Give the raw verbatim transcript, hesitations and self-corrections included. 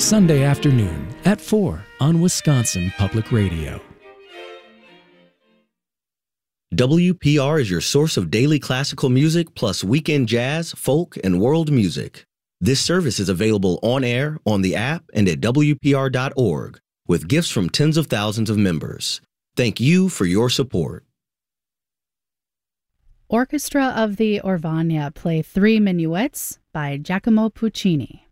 Sunday afternoon at four on Wisconsin Public Radio. W P R is your source of daily classical music plus weekend jazz, folk, and world music. This service is available on air, on the app, and at W P R dot org, with gifts from tens of thousands of members. Thank you for your support. Orchestra of the Orvagna play three minuets by Giacomo Puccini.